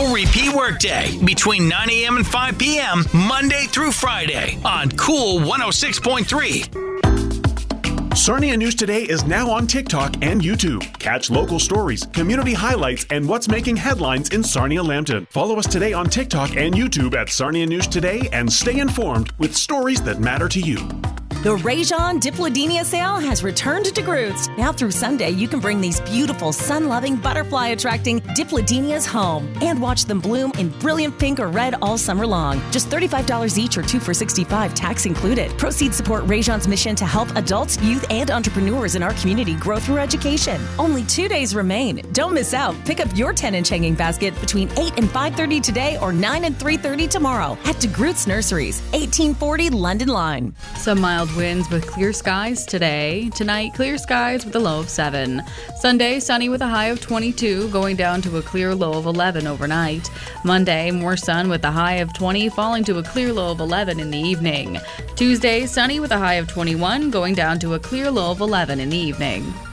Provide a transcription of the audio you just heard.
no repeat workday between 9 a.m. and 5 p.m. Monday through Friday on Cool 106.3. Sarnia News Today is now on TikTok and YouTube. Catch local stories, community highlights, and what's making headlines in Sarnia-Lambton. Follow us today on TikTok and YouTube at Sarnia News Today and stay informed with stories that matter to you. The Rajon Dipladenia sale has returned to Groot's. Now through Sunday, you can bring these beautiful, sun-loving, butterfly-attracting Dipladenias home and watch them bloom in brilliant pink or red all summer long. Just $35 each or 2 for $65, tax included. Proceeds support Rajon's mission to help adults, youth, and entrepreneurs in our community grow through education. Only 2 days remain. Don't miss out. Pick up your 10-inch hanging basket between 8 and 5:30 today or 9 and 3:30 tomorrow at DeGroots Nurseries, 1840 London Line. Some mild winds with clear skies today. Tonight, clear skies with a low of 7. Sunday, sunny with a high of 22, going down to a clear low of 11 overnight. Monday, more sun with a high of 20, falling to a clear low of 11 in the evening. Tuesday, sunny with a high of 21, going down to a clear low of 11 in the evening.